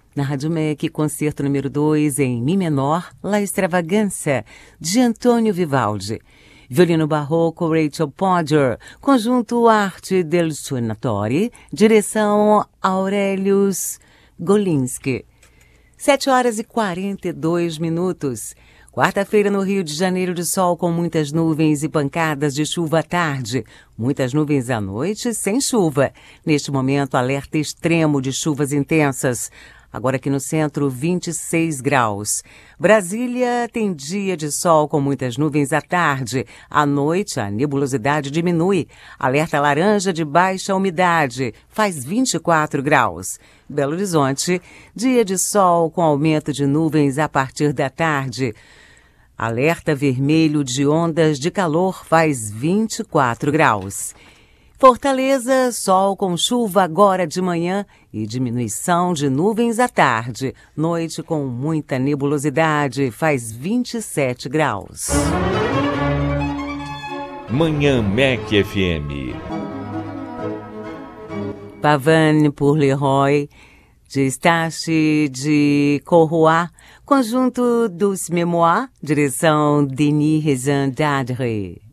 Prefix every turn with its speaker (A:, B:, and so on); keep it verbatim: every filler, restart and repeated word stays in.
A: Na Rádio M E C, concerto número dois em Mi menor, La Extravagância, de Antônio Vivaldi. Violino barroco, Rachel Podger, conjunto Arte del Suonatori, direção Aurelius Golinski. sete horas e quarenta e dois minutos. Quarta-feira no Rio de Janeiro, de sol com muitas nuvens e pancadas de chuva à tarde. Muitas nuvens à noite, sem chuva. Neste momento, alerta extremo de chuvas intensas. Agora aqui no centro, vinte e seis graus. Brasília tem dia de sol com muitas nuvens à tarde. À noite, a nebulosidade diminui. Alerta laranja de baixa umidade. Faz vinte e quatro graus. Belo Horizonte, dia de sol com aumento de nuvens a partir da tarde. Alerta vermelho de ondas de calor, faz vinte e quatro graus. Fortaleza, sol com chuva agora de manhã e diminuição de nuvens à tarde. Noite com muita nebulosidade, faz vinte e sete graus.
B: Manhã M E C F M.
A: Pavane por Leroy, de Estache de Corroá, conjunto dos Memoirs, direção Denis Rezan Dadre.